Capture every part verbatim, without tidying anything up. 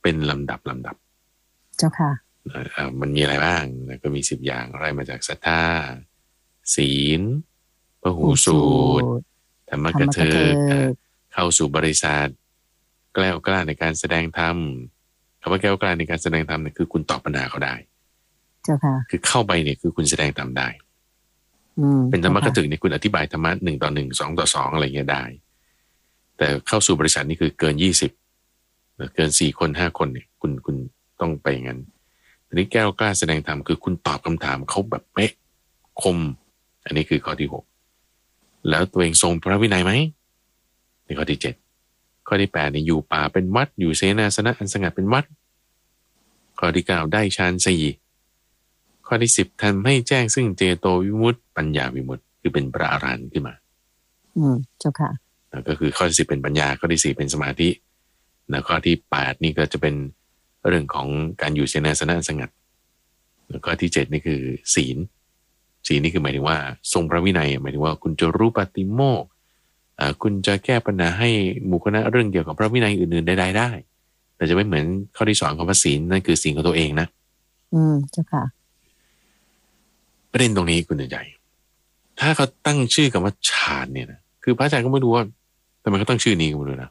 เป็นลำดับลำดับเจ้าค่ะมันมีอะไรบ้างก็มีสิบอย่างไล่มาจากศรัทธาศีลพหูสูตรธรรมกถึกเข้าสู่บริษัทแกล้วกล้าในการแสดงธรรมคำว่าแกล้วกล้าในการแสดงธรรมเนี่ยคือคุณตอบปัญหาเขาได้เจ้าค่ะคือเข้าไปเนี่ยคือคุณแสดงธรรมได้เป็นธรรมกถึกเนี่ยคุณอธิบายธรรมะหนึ่งต่อหนึ่งสองต่อสองอะไรเงี้ยได้แต่เข้าสู่บริษัทนี่คือเกินยี่สิบเกินสี่คนห้าคนเนี่ยคุณคุณต้องไปอย่างนั้นอันนี้แก้วกล้าแสดงธรรมคือคุณตอบคำถามเขาแบบเป๊ะคมอันนี้คือข้อที่หกแล้วตัวเองทรงพระวินัยไหมในข้อที่เจ็ดข้อที่แปดเนี่ยอยู่ป่าเป็นวัดอยู่เสนาสนะอันสงัดเป็นวัดข้อที่เก้าได้ฌานสี่ข้อที่สิบทำให้แจ้งซึ่งเจโตวิมุตติปัญญาวิมุตติคือเป็นพระอรหันต์ขึ้นมาอืมเจ้าค่ะก็คือข้อที่สิบเป็นปัญญาข้อที่สี่เป็นสมาธิแล้วข้อที่แปดนี่ก็จะเป็นเรื่องของการอยู่เสนาสนะอันสงัดแล้วข้อที่เจ็ดนี่คือศีลศีลนี่คือหมายถึงว่าทรงพระวินัยหมายถึงว่าคุณจะรู้ปฏิโมกข์คุณจะแก้ปัญหาให้หมู่คณะเรื่องเกี่ยวกับพระวินัยอื่นๆใดๆได้แต่จะไม่เหมือนข้อที่สองของพระศีลนั่นคือศีลของตัวเองนะอืมเจ้าค่ะประเด็นตรงนี้คุณใจถ้าเขาตั้งชื่อกับว่าฌานเนี่ยนะคือพระอาจารย์ก็ไม่รู้ว่าทำไมเขาตั้งชื่อนี้ก็ไม่รู้นะ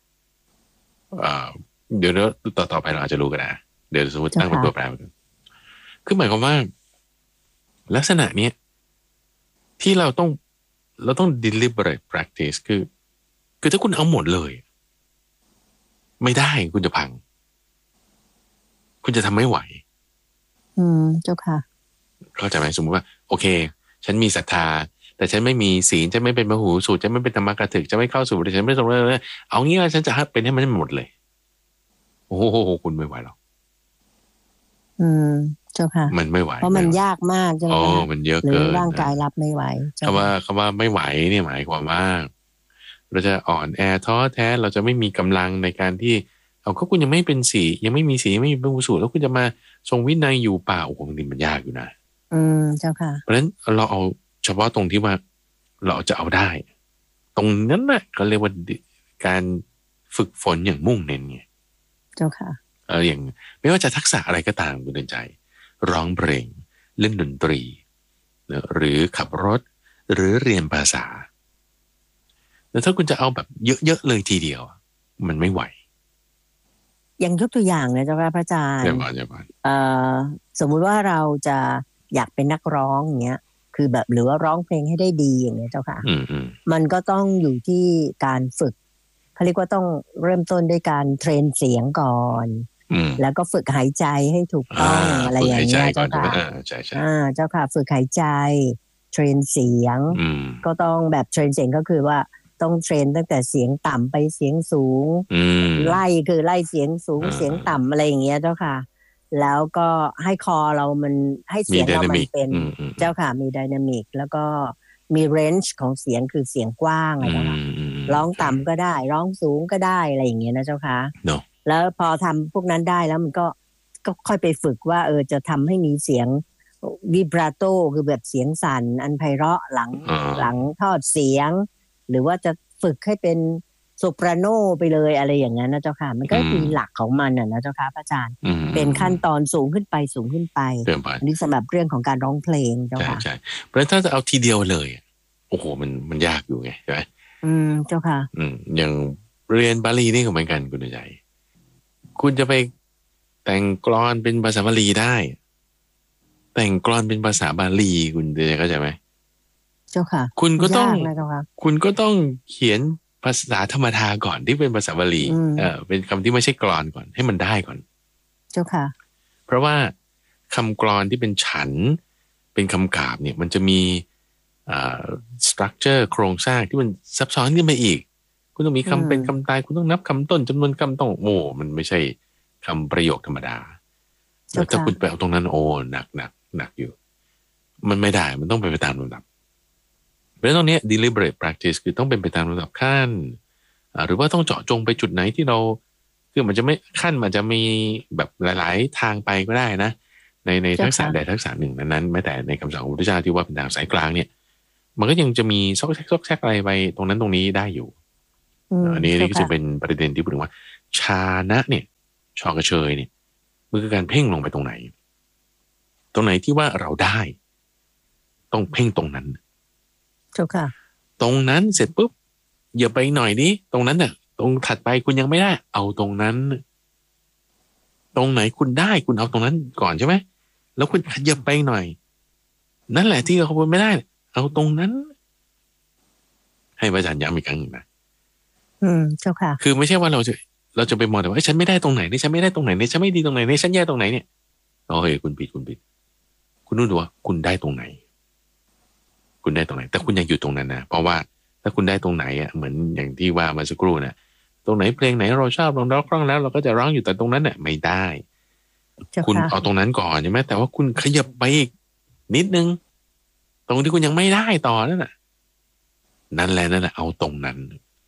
เดี๋ยวเราต่อต่อไปเราอาจจะรู้กันนะเดี๋ยวสมมติตั้งเป็นตัวแปรกันคือหมายความว่าลักษณะนี้ที่เราต้องเราต้อง deliberate practice คือคือถ้าคุณเอาหมดเลยไม่ได้คุณจะพังคุณจะทำไม่ไหวอืมเจ้าค่ะเข้าใจไหมสมมติว่าโอเคฉันมีศรัทธาแต่ฉันไม่มีศีลฉันไม่เป็นพหูสูตรฉันไม่เป็นธรรมกถึกจะไม่เข้าสู่ฉันไม่ตรงเลยเอางี้ว่าฉันจะเป็นให้มันหมดเลยโอ้โหคุณไม่ไหวหรอกอืมเจ้าค่ะมันไม่ไหวเพราะมันยากมากใช่ไหมคะอ๋อมันเยอะเกินร่างกายรับไม่ไหวคำว่าคำว่าไม่ไหวเนี่ยหมายความว่าเราจะอ่อนแอท้อแท้เราจะไม่มีกำลังในการที่เอาก็คุณยังไม่เป็นสียังไม่มีสีไม่มีพหูสูตรแล้วคุณจะมาทรงวินัยอยู่ป่าโอ้โหมันมันยากอยู่นะอืมเจ้าค่ะเพราะฉะนั้นเราเอาเฉพาะตรงที่ว่าเราจะเอาได้ตรงนั้นน่ะก็เรียกว่าการฝึกฝนอย่างมุ่งเน้นไงเจ้าค่ะเอออย่างไม่ว่าจะทักษะอะไรก็ตามคุณเดินใจร้องเพลงเล่นดนตรีหรือขับรถหรือเรียนภาษาแต่ถ้าคุณจะเอาแบบเยอะๆเลยทีเดียวมันไม่ไหวอย่างยกตัวอย่างนะเจ้าค่ะพระอาจารย์เอ่อสมมุติว่าเราจะอยากเป็นนักร้องอย่างเงี้ยคือแบบหรือว่าร้องเพลงให้ได้ดีอย่างเงี้ยเจ้าค่ะมันก็ต้องอยู่ที่การฝึกเขาเรียกว่าต้องเริ่มต้นด้วยการเทรนเสียงก่อนแล้วก็ฝึกหายใจให้ถูกต้องอะไรอย่างเงี้ยเจ้าค่ะอ่าเจ้าค่ะฝึกหายใจเทรนเสียงก็ต้องแบบเทรนเสียงก็คือว่าต้องเทรนตั้งแต่เสียงต่ำไปเสียงสูงไล่คือไล่เสียงสูงเสียงต่ำอะไรอย่างเงี้ยเจ้าค่ะแล้วก็ให้คอเรามันให้เสียงเรามันเป็นเจ้าค่ะมีไดนามิกแล้วก็มีเรนจ์ของเสียงคือเสียงกว้างอะไรนะคะร้องต่ำก็ได้ร้องสูงก็ได้อะไรอย่างเงี้ยนะเจ้าค่ะ no. แล้วพอทำพวกนั้นได้แล้วมันก็ก็ค่อยไปฝึกว่าเออจะทำให้มีเสียงวิบราโตคือแบบเสียงสั่นอันไพเราะหลัง uh. หลังทอดเสียงหรือว่าจะฝึกให้เป็นโซปราโนไปเลยอะไรอย่างนั้นนะเจ้าค่ะมันก็มีหลักของมันน่ะนะเจ้าค่ะพระอาจารย์เป็นขั้นตอนสูงขึ้นไปสูงขึ้นไปอันนี้สำหรับเรื่องของการร้องเพลงเจ้าค่ะใช่ๆเพราะถ้าจะเอาทีเดียวเลยโอ้โหมันมันยากอยู่ไงใช่ไหมอืมเจ้าค่ะอืมอย่างเรียนบาลีนี่ก็เหมือนกันคุณใจคุณจะไปแต่งกลอนเป็นภาษาบาลีได้แต่งกลอนเป็นภาษาบาลีคุณใจเข้าใจไหมเจ้าค่ะคุณก็ต้องคุณก็ต้องเขียนภาษาธรรมดาก่อนที่เป็นภาษาบาลีเออเป็นคำที่ไม่ใช่กลอนก่อนให้มันได้ก่อนเจ้าค่ะเพราะว่าคำกลอนที่เป็นฉันเป็นคำกาบเนี่ยมันจะมีอ่า structure โครงสร้างที่มันซับซ้อนขึ้นไปอีกคุณต้องมีคำเป็นคำตายคุณต้องนับคำต้นจำนวนคำต้องโอ้มันไม่ใช่คำประโยคธรรมดาแล้วถ้าคุณไปเอาตรงนั้นโอ้หนักหนักหนักอยู่มันไม่ได้มันต้องไปไปตามลำดับเพราะฉะนั้นตรงนี้ deliberate practice คือต้องเป็นไปตามลำดับขั้นหรือว่าต้องเจาะจงไปจุดไหนที่เราคือมันจะไม่ขั้นมันจะมีแบบหลายๆทางไปก็ได้นะในในทักษะใดทักษะหนึ่งนั้นๆแม้แต่ในคำสอนของพระพุทธเจ้าที่ว่าเป็นทางสายกลางเนี่ยมันก็ยังจะมีซอกแซกซอกแซกอะไรไปตรงนั้นตรงนี้ได้อยู่อันนี้นี่ก็จะเป็นประเด็นที่พูดถึงว่าฌานะเนี่ยชอกระเชยเนี่ยมันคือการเพ่งลงไปตรงไหนตรงไหนที่ว่าเราได้ต้องเพ่งตรงนั้นเจ้าค่ะตรงนั้นเสร็จปุ๊บอย่าไปหน่อยดิตรงนั้นน่ะตรงถัดไปคุณยังไม่ได้เอาตรงนั้นตรงไหนคุณได้คุณเอาตรงนั้นก่อนใช่ไหมแล้วคุณขยับไปหน่อยนั่นแหละที่เราไม่ได้เอาตรงนั้นให้พระอาจารย์ย้ำอีกครั้งหนึ่งนะอืมเจ้าค่ะคือไม่ใช่ว่าเราจะเราจะไปมองแต่ว่าฉันไม่ได้ตรงไหนนี่ฉันไม่ได้ตรงไหนนี่ฉันไม่ดีตรงไหนนี่ฉันแย่ตรงไหนเนี่ยโอ้ยคุณผิดคุณผิดคุณรู้ดูว่าคุณได้ตรงไหนคุณได้ตรงไหนแต่คุณยังอยู่ตรงนั้นนะเพราะว่าถ้าคุณได้ตรงไหนอ่ะเหมือนอย่างที่ว่ามาสักครู่น่ะตรงไหนเพลงไหนเราชอบเราร้องคล่องแล้วเราก็จะร้องอยู่แต่ตรงนั้นเนี่ยไม่ได้คุณเอาตรงนั้นก่อนใช่ไหมแต่ว่าคุณขยับไปอีกนิดนึงตรงที่คุณยังไม่ได้ต่อนั่นน่ะนั่นแหละนั่นแหละเอาตรงนั้น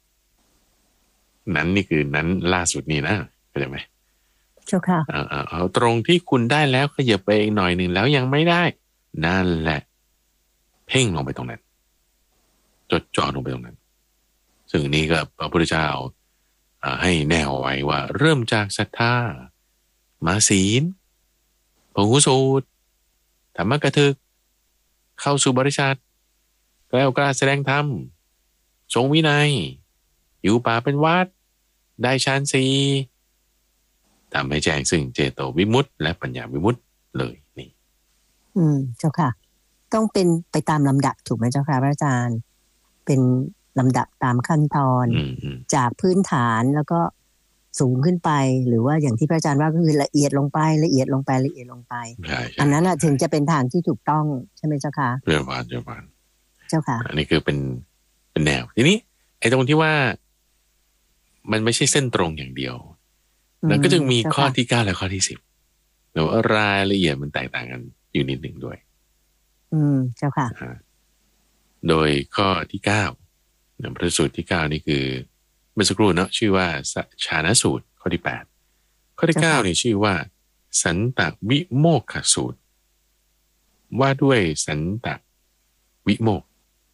นั้นนี่คือนั้นล่าสุดนี่นะเข้าใจไหมเจ้าค่ะเอาเอาเอาตรงที่คุณได้แล้วขยับไปอีกหน่อยหนึ่งแล้วยังไม่ได้นั่นแหละเพ่งลงไปตรงนั้นจดจ่อลงไปตรงนั้นซึ่งนี้ก็พระพุทธเจ้าให้แนวไว้ว่าเริ่มจากศรัทธามาศีลพหูสูตรธรรมกถึกเข้าสู่บริษัทแกล้วกล้าแสดงธรรมทรงวินัยอยู่ป่าเป็นวัดได้ฌานสี่ทำให้แจ้งซึ่งเจโตวิมุตติและปัญญาวิมุตติเลยนี่อืมเจ้าค่ะต้องเป็นไปตามลำดับถูกไหมเจ้าค่ะพระอาจารย์เป็นลำดับตามขั้นตอนจากพื้นฐานแล้วก็สูงขึ้นไปหรือว่าอย่างที่พระอาจารย์ว่าก็คือละเอียดลงไปละเอียดลงไปละเอียดลงไปอันนั้นแหละถึงจะเป็นทางที่ถูกต้องใช่ไหมเจ้าค่ะเรื่องวานเรื่องวานเจ้าค่ะอันนี้คือเป็นเป็นแนวทีนี้ไอ้ตรงที่ว่ามันไม่ใช่เส้นตรงอย่างเดียวแล้วก็จึงมีข้อที่เก้าและข้อที่สิบแต่ว่ารายละเอียดมันแตกต่างกันอยู่นิดหนึ่งด้วยอืมเจ้าค่ะโดยข้อที่เก้าพระสูตรที่เก้านี่คือเมื่อสักครู่เนาะชื่อว่าชานะสูตรข้อที่แปดข้อที่เก้านี่ชื่อว่าสันตวิโมกขสูตรว่าด้วยสันตวิโมก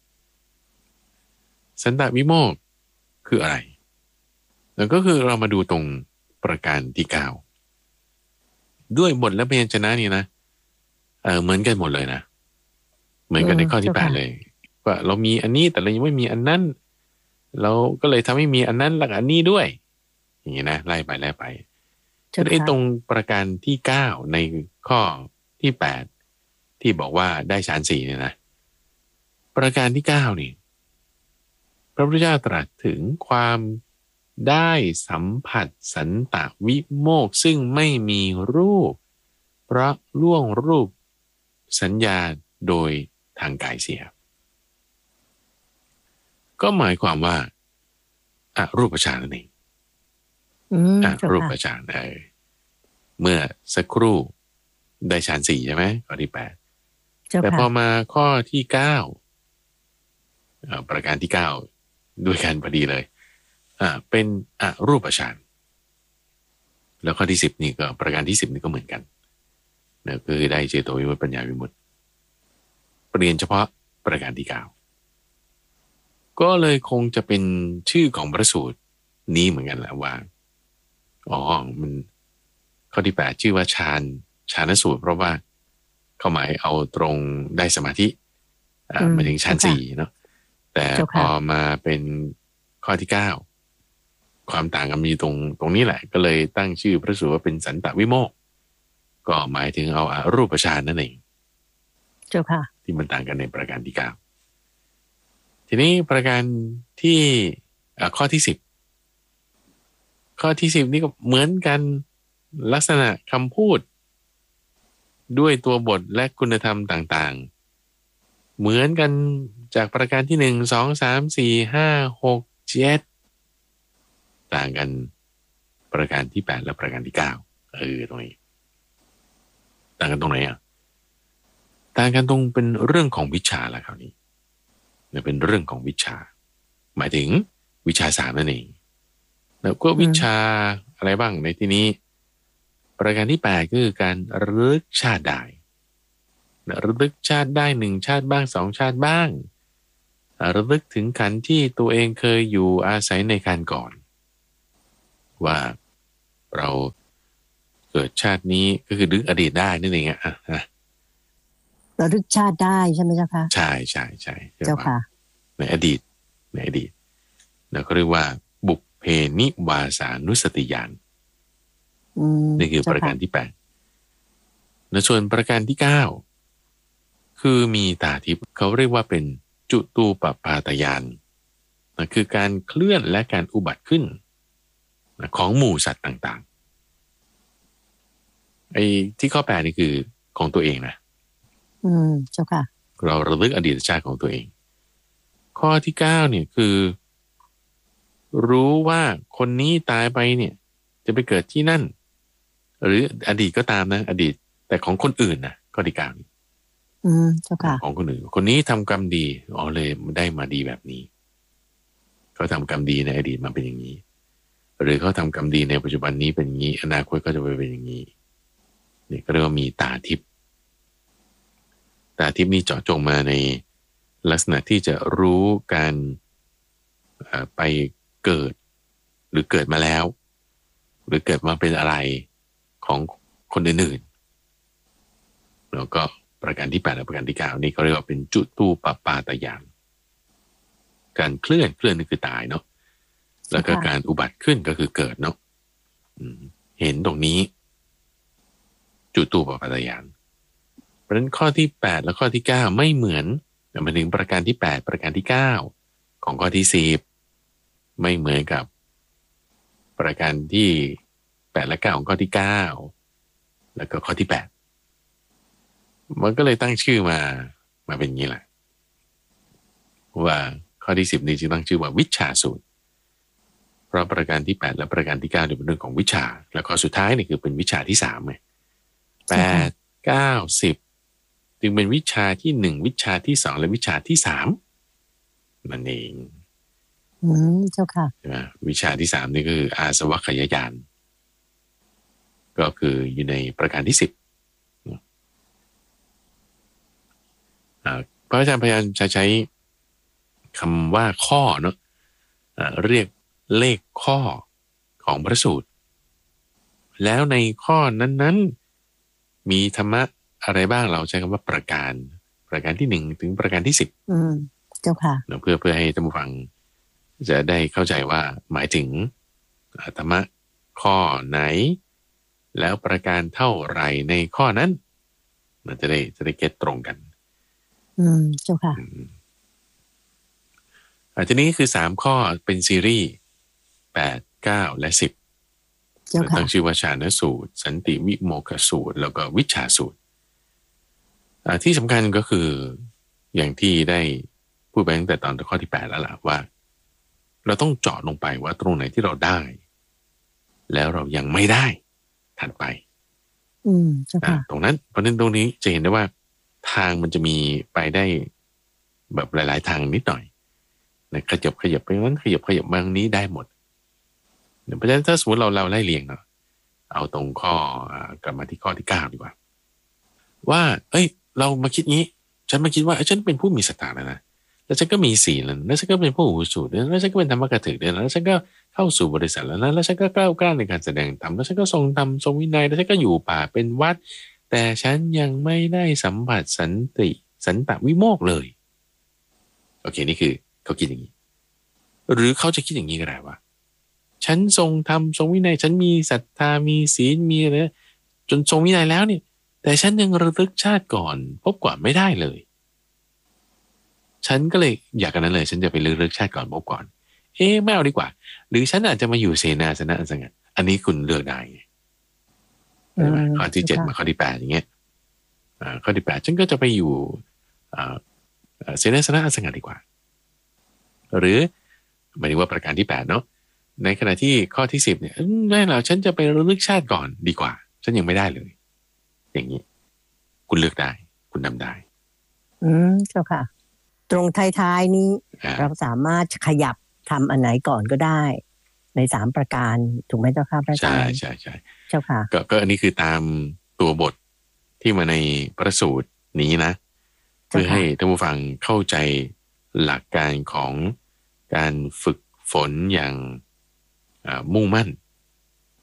สันตวิโมกคืออะไรแล้วก็คือเรามาดูตรงประการที่เก้าด้วยบทและพยัญชนะนี่นะเออเหมือนกันหมดเลยนะเหมือนกันในข้อที่แปดเลยว่าเรามีอันนี้แต่เรายังไม่มีอันนั้นเราก็เลยทำให้มีอันนั้นและอันนี้ด้วยอย่างนี้นะไล่ไปไล่ไปจนไอ้ตรงประการที่เก้าในข้อที่แปดที่บอกว่าได้ฌานสี่เนี่ยนะประการที่เก้านี่พระพุทธเจ้าตรัสถึงความได้สัมผัสสันตวิโมกข์ซึ่งไม่มีรูปเพราะล่วงรูปสัญญาโดยทางกายเสียก็หมายความว่าอรูปฌานนั่นเองอรูปฌานเออเมื่อสักครู่ได้ฌานสี่ใช่ไหมข้อที่แปดแต่พอมาข้อที่เก้าประการที่เก้าด้วยกันพอดีเลยอ่าเป็นอรูปฌานแล้วข้อที่สิบนี่ก็ประการที่สิบนี่ก็เหมือนกันนะคือได้เจโตวิมุตติปัญญาวิมุตติเปลี่ยนเฉพาะประการที่เก้าก็เลยคงจะเป็นชื่อของพระสูตรนี้เหมือนกันแหละว่าอ๋อมันข้อที่แปดชื่อว่าฌานฌานสูตรเพราะว่าเขาหมายเอาตรงได้สมาธิอ่ามาถึงฌานสี่เนาะแต่พอมาเป็นข้อที่เก้าความต่างกันมีตรงตรงนี้แหละก็เลยตั้งชื่อพระสูตรว่าเป็นสันตวิโมกข์ก็หมายถึงเอาอรูปฌานนั่นเองเจ้าค่ะที่มันต่างกันในประการที่เก้าทีนี้ประการที่ข้อที่สิบข้อที่สิบนี่ก็เหมือนกันลักษณะคำพูดด้วยตัวบทและคุณธรรมต่างๆเหมือนกันจากประการที่หนึ่งสองสามสี่ห้าหกเจ็ดต่างกันประการที่แปดและประการที่เก้าเออตรงนี้ต่างกันตรงไหนอ่ะต่างกันตรงเป็นเรื่องของวิชาละคราวนี้เนี่ยเป็นเรื่องของวิชาหมายถึงวิชาสามนั่นเองแล้วก็วิชาอะไรบ้างในที่นี้ประการที่แปดก็คือการระลึกชาติได้ระลึกชาติได้หนึ่งชาติบ้างสองชาติบ้างระลึกถึงขันธ์ที่ตัวเองเคยอยู่อาศัยในการก่อนว่าเราเกิดชาตินี้ก็คือลึกอดีตได้นั่นเองอ่ะอ่ะระลึกชาติได้ใช่ไหมเจ้าค่ะใช่ใช่ใช่เจ้าค่ะในอดีตในอดีตแล้วก็เรียกว่าบุพเพนิวาสานุสติญาณนี่คือประการที่แปดในส่วนประการที่เก้าคือมีตาทิพย์เขาเรียกว่าเป็นจุตูปปาตญาณนะคือการเคลื่อนและการอุบัติขึ้นนะของหมู่สัตว์ต่างๆไอ้ที่ข้อแปดนี่คือของตัวเองนะอืมเจ้าค่ะเราระลึกอดีตชาติของตัวเองข้อที่เก้าเนี่ยคือรู้ว่าคนนี้ตายไปเนี่ยจะไปเกิดที่นั่นหรืออดีตก็ตามนะอดีตแต่ของคนอื่นนะข้อที่เก้านี่อืมเจ้าค่ะของคนอื่นคนนี้ทำกรรมดีอ๋อเลยได้มาดีแบบนี้เขาทำกรรมดีในอดีตมาเป็นอย่างนี้หรือเขาทำกรรมดีในปัจจุบันนี้เป็นอย่างนี้อนาคตก็จะไปเป็นอย่างนี้นี่ก็เรียกว่ามีตาทิพย์ตาทิพย์นี่เจาะจงมาในลักษณะที่จะรู้การไปเกิดหรือเกิดมาแล้วหรือเกิดมาเป็นอะไรของคนอื่นๆแล้วก็ประการที่แปดและประการที่เก้านี่เขาเรียกว่าเป็นจุตูปปาตญาณการเคลื่อนเคลื่อนนี่คือตายเนาะแล้วก็การอุบัติขึ้นก็คือเกิดเนาะเห็นตรงนี้จุตูปปาตญาณเพราะฉะนั้นข้อที่แปดและข้อที่เก้าไม่เหมือนมาถึงประการที่แปดประการที่เก้าของข้อที่สิบไม่เหมือนกับประการที่แปดและเก้าของข้อที่เก้าแล้วก็ข้อที่แปดมันก็เลยตั้งชื่อมามาเป็นอย่างนี้แหละว่าข้อที่สิบนี้จึงตั้งชื่อว่าวิชชาสูตรเพราะประการที่แปดและประการที่เก้าเป็นเรื่องของวิชาแล้วข้อสุดท้ายนี่คือเป็นวิชาที่สามไงแปดเก้าสิบจึงเป็นวิชาที่หนึ่งวิชาที่สองและวิชาที่สามนั่นเองอืมเจ้าค่ะใช่ไหมวิชาที่สามนี่คืออาสวัคยญาณก็คืออยู่ในประการที่สิบพระอาจารย์พยายามจะใช้คำว่าข้อเนาะเรียกเลขข้อของพระสูตรแล้วในข้อนั้นๆมีธรรมะอะไรบ้างเราใช้คำว่าประการประการที่หนึ่งถึงประการที่สิบอืมเจ้าค่ะเพื่อเพื่อให้ท่านผู้ฟังจะได้เข้าใจว่าหมายถึงธรรมะข้อไหนแล้วประการเท่าไรในข้อนั้นมันจะได้จะได้เก็ตตรงกันอืมเจ้าค่ะอันนี้คือสามข้อเป็นซีรีส์แปดเก้าและสิบตั้งชื่อว่าฌานสูตรสันติวิโมกขสูตรแล้วก็วิชชาสูตรที่สำคัญก็คืออย่างที่ได้พูดไปตั้งแต่ตอนข้อที่แปดแล้วล่ะว่าเราต้องเจาะลงไปว่าตรงไหนที่เราได้แล้วเรายังไม่ได้ถัดไปอืมเจ้าค่ะตรงนั้นเพราะฉะนั้นตรงนี้จะเห็นได้ว่าทางมันจะมีไปได้แบบหลายๆทางนิดหน่อยนะขยับขยับไปนั้นขยับขยับมาทางนี้ได้หมดเพราะฉะนั้นถ้าสมมติเราเราไล่เรียงเนาะเอาตรงข้อกลับมาที่ข้อที่เก้าดีกว่าว่าเอ้ยเรามาคิดงี้ฉันมาคิดว่าฉันเป็นผู้มีศรัทธาแล้วนะแล้วฉันก็มีศีลแล้วแล้วฉันก็เป็นผู้อุสูตรแล้วฉันก็เป็นธรรมกถึกแล้วฉันก็เข้าสู่บริษัทแล้วนะแล้วฉันก็กล้ากล้าในการแสดงธรรมแล้วฉันก็ทรงธรรมทรงวินัยแล้วฉันก็อยู่ป่าเป็นวัดแต่ฉันยังไม่ได้สัมผัสสันติสันตวิโมกข์เลยโอเคนี่คือเขาคิดอย่างนี้หรือเขาจะคิดอย่างนี้ก็ได้ว่าฉันทรงธรรมทรงวินัยฉันมีศรัทธามีศีลมีอะไรจนทรงวินัยแล้วเนี่ยแต่ฉันยังระลึกชาติก่อนพบก่อนไม่ได้เลยฉันก็เลยอยากกันนั้นเลยฉันจะไประลึกชาติก่อนพบก่อนเอ๊ะไม่เอาดีกว่าหรือฉันอาจจะมาอยู่เสนาสนะอันสงัดอันนี้คุณเลือกได้ไงข้อที่เจ็ดมาข้อที่แปดอย่างเงี้ยข้อที่แปดฉันก็จะไปอยู่เสนาสนะอันสงัดดีกว่าหรือหมายถึงว่าประการที่แปดเนาะในขณะที่ข้อที่สิบเนี่ยไม่หรอกฉันจะไประลึกชาติก่อนดีกว่าฉันยังไม่ได้เลยอย่างนี้คุณเลือกได้คุณนำได้อืมเจ้าค่ะตรงท้ายๆนี้เราสามารถขยับทำอันไหนก่อนก็ได้ในสามประการถูกไหมเจ้าค่ะพระอาจารย์ใช่ใช่ใช่เจ้าค่ะก็ก็อันนี้คือตามตัวบทที่มาในพระสูตรนี้นะเพื่อให้ท่านผู้ฟังเข้าใจหลักการของการฝึกฝนอย่างมุ่งมั่น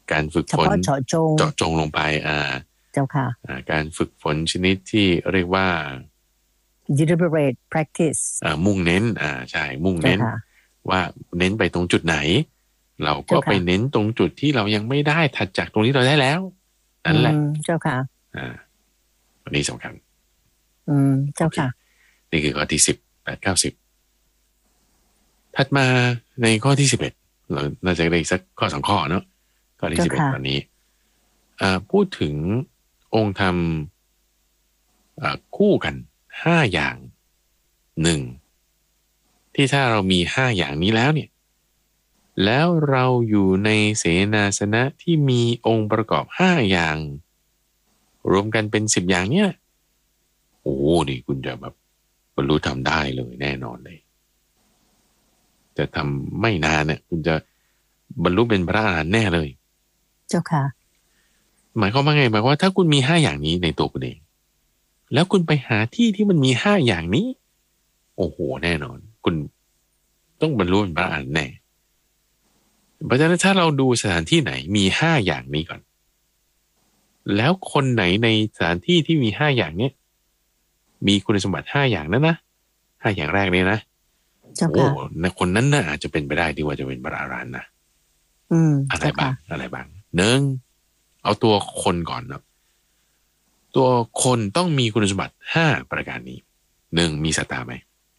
การฝึกฝนเจาะจงเจาะจงลงไปอ่าเจ้าค่ะการฝึกฝนชนิดที่เรียกว่า deliberate practice อ่ามุ่งเน้นอ่าใช่มุ่งเน้นว่าเน้นไปตรงจุดไหนเราก็ไปเน้นตรงจุดที่เรายังไม่ได้ถัดจากตรงนี้เราได้แล้วนั่นแหละเจ้าค่ะอ่าอันนี้สำคัญอืมเจ้าค่ะนี่คือข้อที่สิบแปดเก้าสิบถัดมาในข้อที่สิบเอ็ดเราน่าจะได้สักข้อสองข้อเนาะข้อที่สิบเอ็ดตอนนี้อ่าพูดถึงองค์ธรรมอ่าคู่กันห้าอย่างหนึ่งที่ถ้าเรามีห้าอย่างนี้แล้วเนี่ยแล้วเราอยู่ในเสนาสนะที่มีองค์ประกอบห้าอย่างรวมกันเป็นสิบอย่างเนี่ยโอ้นี่คุณจะแบบบรรลุธรรมได้เลยแน่นอนเลยจะทำไม่นานเนี่ยคุณจะบรรลุเป็นพระอรหันต์แน่เลยเจ้าค่ะหมายความว่าไงหมายความว่าถ้าคุณมีห้าอย่างนี้ในตัวคุณเองแล้วคุณไปหาที่ที่มันมีห้าอย่างนี้โอ้โหแน่นอนคุณต้องบรรลุเป็นพระอรหันต์แน่เพราะฉะนั้นถ้าเราดูสถานที่ไหนมีห้าอย่างนี้ก่อนแล้วคนไหนในสถานที่ที่มีห้าอย่างนี้มีคุณสมบัติห้าอย่างนั้นนะห้าอย่างแรกนี้นะโอ้คนนั้นน่ะอาจจะเป็นไปได้ที่ว่าจะเป็นพระอรหันต์นะอะไรบ้างอะไรบ้างหนึ่งเอาตัวคนก่อนเนาะตัวคนต้องมีคุณสมบัติห้าประการนี้หนึ่งมีศรัทธาไหม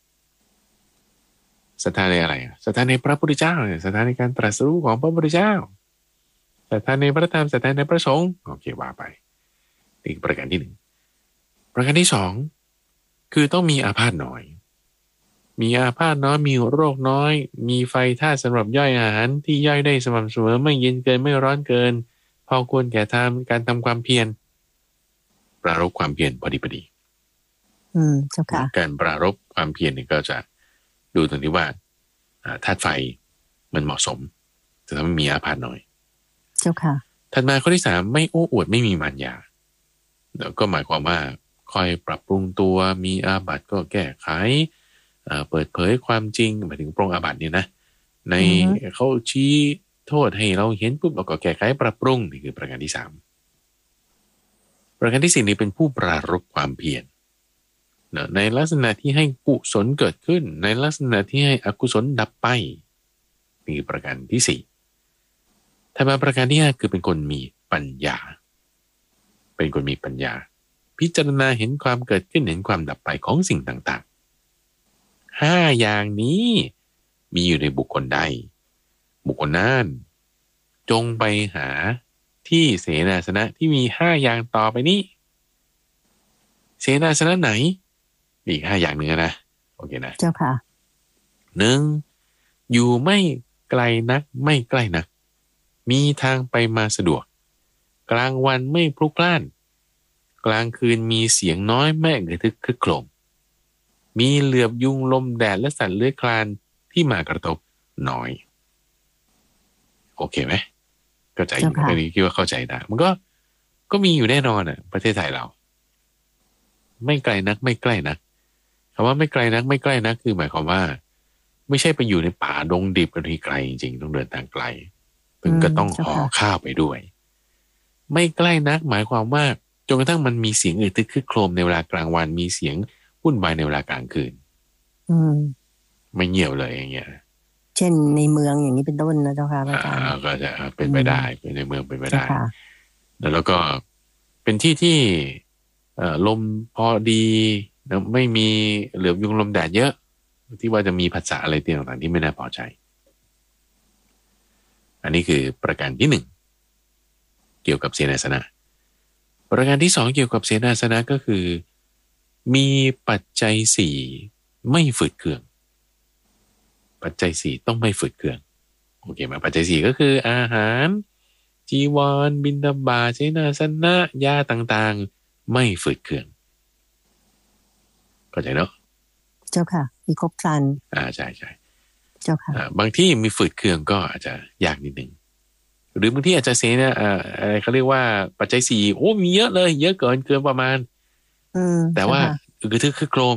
ศรัทธาในอะไรศรัทธาในพระพุทธเจ้าศรัทธาในการตรัสรู้ของพระพุทธเจ้าศรัทธาในพระธรรมศรัทธาในพระสงฆ์โอเคว่าไปนี่ประการที่หนึ่งประการที่สองคือต้องมีอาพาธน้อยมีอาพาธน้อยมีโรคน้อยมีไฟธาตุสำหรับย่อยอาหารที่ย่อยได้สม่ำเสมอไม่เย็นเกินไม่ร้อนเกินพอควรแก่ทำการทำความเพียรปรารภความเพียรพอดีพอดีอืมเจ้าค่ะการปรารภความเพียรเนี่ยก็จะดูตรงที่ว่าธาตุไฟมันเหมาะสมจะทำให้มีอาพาธน้อยเจ้าค่ะถัดมาข้อที่สามไม่โอ้อวดไม่มีมารยาแล้วก็หมายความว่าคอยปรับปรุงตัวมีอาบัติก็แก้ไขเปิดเผยความจริงหมายถึงปรงอาบัติเนี่ยนะในเขาชี้โทษให้เราเห็นปุ๊บเราก็แก้ไขปรับปรุงนี่คือประการที่สามประการที่สี่นี้เป็นผู้ปรารภความเพียรในลักษณะที่ให้กุศลเกิดขึ้นในลักษณะที่ให้อกุศลดับไปนี่คือประการที่สี่ถ้ามาประการที่ห้าคือเป็นคนมีปัญญาเป็นคนมีปัญญาพิจารณาเห็นความเกิดขึ้นเห็นความดับไปของสิ่งต่างๆห้าอย่างนี้มีอยู่ในบุคคลใดบุคคลนั้นจงไปหาที่เสนาสนะที่มีห้าอย่างต่อไปนี้เสนาสนะไหนอีกห้าอย่างหนึ่งนะโอเคนะเจ้าค่ะหนึ่งอยู่ไม่ไกลนักไม่ใกล้นักมีทางไปมาสะดวกกลางวันไม่พลุกพล่านกลางคืนมีเสียงน้อยแม่กระทึกครึกโครมมีเหลือบยุงลมแดดและสัตว์เลื้อยคลานที่มากระทบน้อยโอเคไหมเข้าใจอันนี้คิดว่าเข้าใจได้มันก็ก็มีอยู่แน่นอนอ่ะประเทศไทยเราไม่ไกลนักไม่ใกล้นักคำว่าไม่ไกลนักไม่ใกล้นักคือหมายความว่าไม่ใช่ไปอยู่ในป่าดงดิบกันที่ไกลจริงๆต้องเดินทางไกลถึงก็ต้องห่อข้าวไปด้วยไม่ใกล้นักหมายความว่าจนกระทั่งมันมีเสียงอึดทึกคึกโครมในเวลากลางวันมีเสียงวุ่นวายในเวลากลางคืนอืมไม่เงียบเลยอย่างเงี้ยเช่นในเมืองอย่างนี้เป็นต้นนะเจ้าค่ะอาจารย์ก็จะเป็นไปได้เป็นในเมืองเป็นไปได้แล้วก็เป็นที่ที่ลมพอดีไม่มีเหลือบยุงลมแดดเยอะที่ว่าจะมีภาษาอะไรต่างๆที่ไม่น่าพอใจอันนี้คือประการที่หนึ่งเกี่ยวกับเสนาสนะประการที่สองเกี่ยวกับเสนาสนะก็คือมีปัจจัยสี่ไม่ฝืดเคืองปัจจัยสี่ต้องไม่ฝืดเคืองโอเคไหมปัจจัยสี่ก็คืออาหารจีวรบิณฑบาตเสนาสนะยาต่างๆไม่ฝืดเคืองเข้าใจเนาะเจ้าค่ะมีครบครันอ่าใช่ใช่เจ้าค่ะบางที่มีฝืดเคืองก็อาจจะยากนิดนึงหรือบางที่อาจจะเสนาอ่าอะไรเขาเรียกว่าปัจจัยสี่โอ้มีเยอะเลยเยอะเกินเกินประมาณอืมแต่ว่าคือทึกคือโครม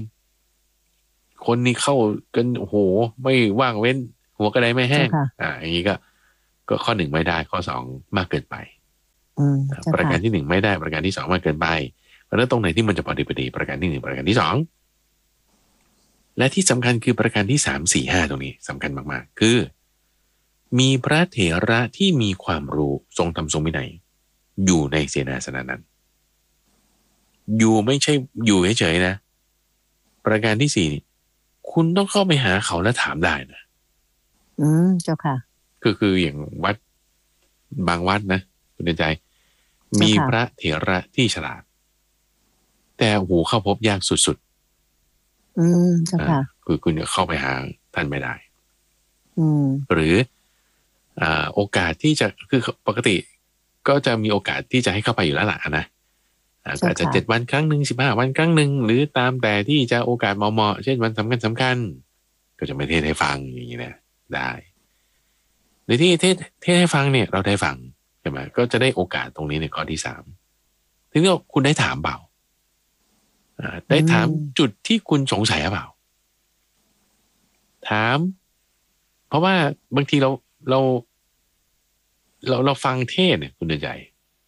คนนี้เข้ากันโอ้โหไม่ว่างเว้นหัวกระไดไม่แห้งอ่าอย่างนี้ก็ก็ข้อหนึ่งไม่ได้ข้อสองมากเกินไปประการที่หนึ่งไม่ได้ประการที่สองมากเกินไปเพราะฉะนั้นตรงไหนที่มันจะพอดีพอดีประการที่หนึ่งประการที่สองและที่สำคัญคือประการที่สามสี่ห้าตรงนี้สำคัญมากๆคือมีพระเถระที่มีความรู้ทรงธรรมทรงวินัยอยู่ในเสนาสนะนั้นอยู่ไม่ใช่อยู่เฉยๆนะประการที่สี่คุณต้องเข้าไปหาเขาและถามได้นะอืมเจ้าค่ะคือคืออย่างวัดบางวัดนะคุณใจมีพระเถระที่ฉลาดแต่หูเข้าพบยากสุดๆอืมเจ้าค่ะคือคุณเข้าไปหาท่านไม่ได้อืมหรืออ่าโอกาสที่จะคือปกติก็จะมีโอกาสที่จะให้เข้าไปอยู่แล้วล่ะนะอาจจะเจ็ดวันครั้งหนึ่งสิบห้าวันครั้งหนึ่งหรือตามแต่ที่จะโอกาสเหมาะๆเช่นวันสำคัญสำคัญก็จะไม่เทศให้ฟังอย่างนี้นะได้ในที่เทศเทศให้ฟังเนี่ยเราได้ฟังใช่ไหมก็จะได้โอกาสตรงนี้ในข้อที่สามทีนี้คุณได้ถามเปล่าได้ถามจุดที่คุณสงสัยหรือเปล่าถามเพราะว่าบางทีเราเราเราเราฟังเทศเนี่ยคุณเดินใจ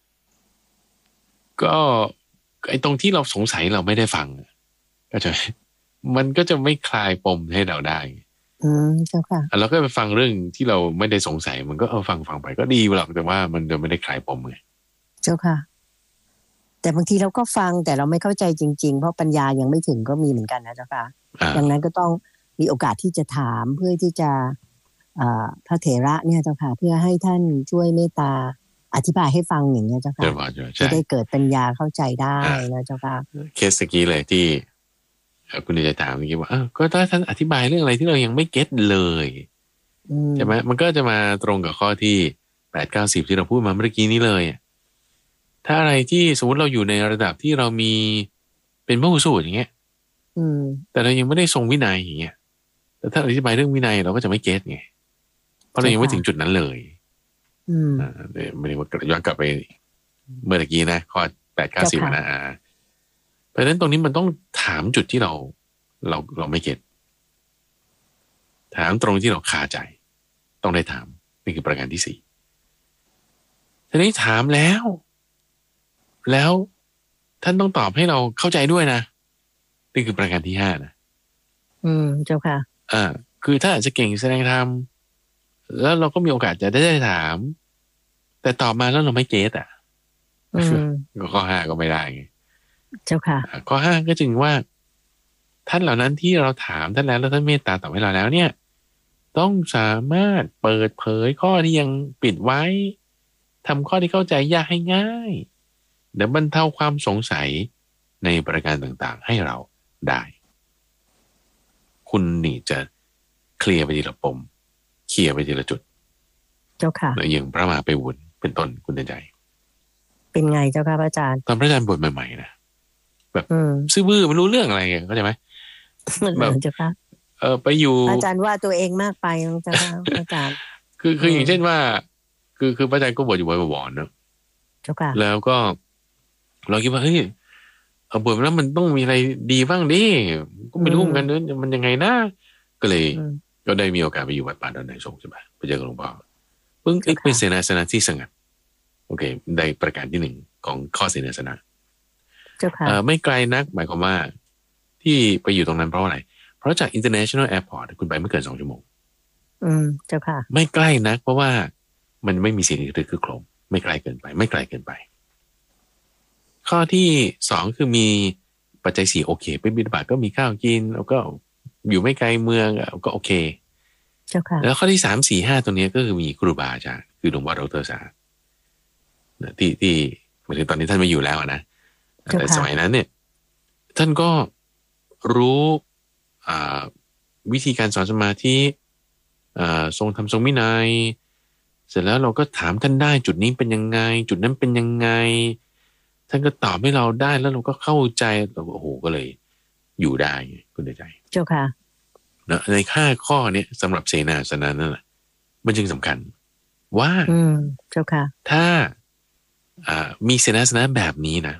ก็ไอ้ตรงที่เราสงสัยเราไม่ได้ฟังก็จะมันก็จะไม่คลายปมให้เราได้อืมเจ้าค่ะเราก็ไปฟังเรื่องที่เราไม่ได้สงสัยมันก็เออฟังฟังไปก็ดีหรอกแต่ว่ามันจะไม่ได้คลายปมไงเจ้าค่ะแต่บางทีเราก็ฟังแต่เราไม่เข้าใจจริงๆเพราะปัญญายังไม่ถึงก็มีเหมือนกันนะเจ้าค่ะดังนั้นก็ต้องมีโอกาสที่จะถามเพื่อที่จะพระเถระเนี่ยเจ้าค่ะเพื่อให้ท่านช่วยเมตตาอธิบายให้ฟังอย่างนี้เจ้าค่ะจะได้เกิดปัญญาเข้าใจได้นะเจ้าค่ะเคสกี้เลยที่คุณจะถามเมื่อกี้ว่าก็ถ้าท่านอธิบายเรื่องอะไรที่เรายังไม่เก็ตเลยใช่ไหมมันก็จะมาตรงกับข้อที่แปดเก้าสิบที่เราพูดมาเมื่อกี้นี้เลยถ้าอะไรที่สมมติเราอยู่ในระดับที่เรามีเป็นพระหูสูตรอย่างเงี้ยแต่เรายังไม่ได้ทรงวินัยอย่างเงี้ยแต่ถ้าอธิบายเรื่องวินัยเราก็จะไม่เก็ตไงเพราะเรายังไม่ถึงจุดนั้นเลยอ่าไม่ได้ว่าย้อนกลับไปเมื่อกี้นะข้อแปดเก้าสิบนะอ่าเพราะฉะนั้นตรงนี้มันต้องถามจุดที่เราเราเราไม่เก็ตถามตรงที่เราคาใจต้องได้ถามนี่คือประการที่สี่ทีนี้ถามแล้วแล้วท่านต้องตอบให้เราเข้าใจด้วยนะนี่คือประการที่ห้านะอืมเจ้าค่ะอ่าคือถ้าอาจจะเก่งแสดงธรรมแล้วเราก็มีโอกาสจะได้ได้ถามแต่ตอบมาแล้วเราไม่เก็ตอ่ะข้อห้าก็ไม่ได้ไงเจ้าค่ะข้อห้าก็จึงว่าท่านเหล่านั้นที่เราถามท่านแล้วแล้วท่านเมตตาตอบให้เราแล้วเนี่ยต้องสามารถเปิดเผยข้อที่ยังปิดไว้ทำข้อที่เข้าใจยากให้ง่ายเดี๋ยวบรรเทาความสงสัยในประการต่างๆให้เราได้คุณนี่จะเคลียร์ไปทีละปมเคลียร์ไปทีละจุดเจ้าค่ะแล้วยังพระมหาไพบูลย์เป็นต้นคุณเดินใจเป็นไงเจ้าค่ะพระอาจารย์ตอนพระอาจารย์บวชใหม่ๆนะแบบซื่อบื้อไม่รู้เรื่องอะไรเงี้ยเข้าใจไหมแบบเจ้าค่ะเออไปอยู่อาจารย์ว่าตัวเองมากไปเจ้าค่ะอาจารย์คือคืออย่างเช่นว่าคือคือพระอาจารย์ก็บวชอยู่บ่อยๆเนอะเจ้าค่ะแล้วก็เราคิดว่าเฮ้ยเอาบวชแล้วมันต้องมีอะไรดีบ้างดิก็ไม่รู้เหมือนกันเนอะมันยังไงนะก็เลยก็ได้มีโอกาสไปอยู่วัดป่าดอนไหนสงใช่ไหมไปเจอหลวงพ่อเพิ่งเอ็กเป็นเสนาสนะที่สงัดโอเคได้ประการที่หนึ่งของข้อเสนาสนะเจ้าค่ะไม่ไกลนักหมายความว่าที่ไปอยู่ตรงนั้นเพราะอะไรเพราะจาก international airport คุณไปไม่เกินสองชั่วโมงอืมเจ้าค่ะไม่ใกล้นักเพราะว่ามันไม่มีสิ่งที่คือโครมไม่ไกลเกินไปไม่ไกลเกินไปข้อที่สองคือมีปัจจัยสี่โอเคไปบิณฑบาตก็มีข้าวกินแล้วก็อยู่ไม่ไกลเมืองก็โอเคเจ้าค่ะแล้วข้อที่สามสี่ห้าตรงนี้ก็คือมีครูบาอาจารย์คือหลวงพ่อดร.สาที่ที่หมายถึงตอนนี้ท่านไม่อยู่แล้วนะแต่สมัยนั้นเนี่ยท่านก็รู้วิธีการสอนสมาธิทรงธรรมทรงวินัยเสร็จแล้วเราก็ถามท่านได้จุดนี้เป็นยังไงจุดนั้นเป็นยังไงท่านก็ตอบให้เราได้แล้วเราก็เข้าใจเราโอ้โหก็เลยอยู่ได้คุณใจเจ้าค่ะนะในห้าข้อนี้สำหรับเสนาสนะนั่นแหละมันจึงสำคัญว่าอืมเจ้าค่ะถ้ามีเสนาสนะแบบนี้นะ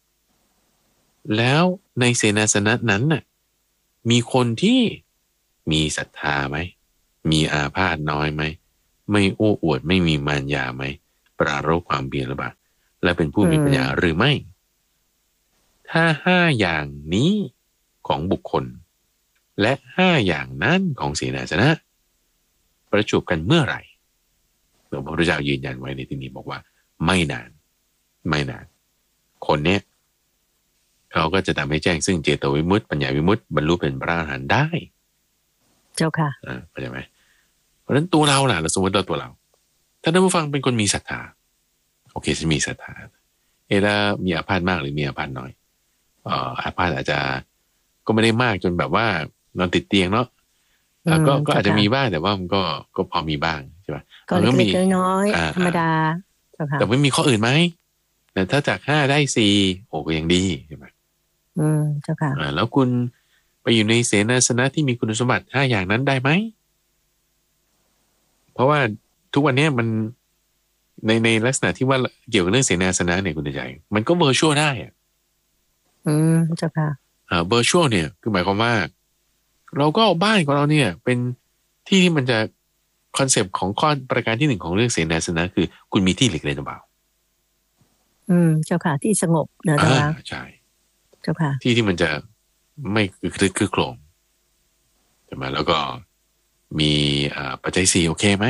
แล้วในเสนาสนะนั้นน่ะมีคนที่มีศรัทธาไหมมีอาพาธน้อยไหมไม่โอ้อวดไม่มีมารยาไหมปรารภความเพียรหรือเปล่าและเป็นผู้มีปัญญาหรือไม่ถ้าห้าอย่างนี้ของบุคคลและห้าอย่างนั้นของเสนาสนะประจวบกันเมื่อไหร่หลวงพ่อพระเจ้ายืนยันไว้ในที่นี้บอกว่าไม่นานไม่นานคนเนี้ยเขาก็จะทำให้แจ้งซึ่งเจโตวิมุตติปัญญาวิมุตติบรรลุเป็นพระอรหันต์ได้เจ้าค่ะอ่าเข้าใจไหมเพราะฉะนั้นตัวเราล่ะเราสมมติเราตัวเราถ้าท่านผู้ฟังเป็นคนมีศรัทธาโอเคฉันมีศรัทธาเอแล้วมีอาพาธมากหรือมีอาพาธน้อยเอ่ออาพาธอาจจะก็ไม่ได้มากจนแบบว่านอนติดเตียงเนาะก็ก็อาจจะมีบ้างแต่ว่ามันก็ก็พอมีบ้างใช่ไหมก็เล็กๆน้อยๆธรรมดาแต่ไม่มีข้ออื่นไหมแต่ถ้าจากห้าได้สี่โอ้ก็ยังดีใช่ไหมอืมเจ้าค่ะแล้วคุณไปอยู่ในเสนาสนะที่มีคุณสมบัติห้าอย่างนั้นได้ไหมเพราะว่าทุกวันนี้มันในในลักษณะที่ว่าเกี่ยวกับเรื่องเสนาสนะเนี่ยคุณใจมันก็เวอร์ชวลได้อ่ะอืมเจ้าค่ะอ่าเวอร์ชวลเนี่ยคือหมายความว่าเราก็เอาบ้านของเราเนี่ยเป็นที่ที่มันจะคอนเซปต์ของข้อประการที่หนึ่งของเรื่องเสนาสนะคือคุณมีที่หลีกเลี่ยงหรือเปล่าอืมเจ้าค่ะที่สงบนะเจ้าค่ะใช่เจ้าค่ะที่ที่มันจะไม่คือคือคือโครงใช่ไหมแล้วก็มีอ่าปัจจัยสี่โอเคไหม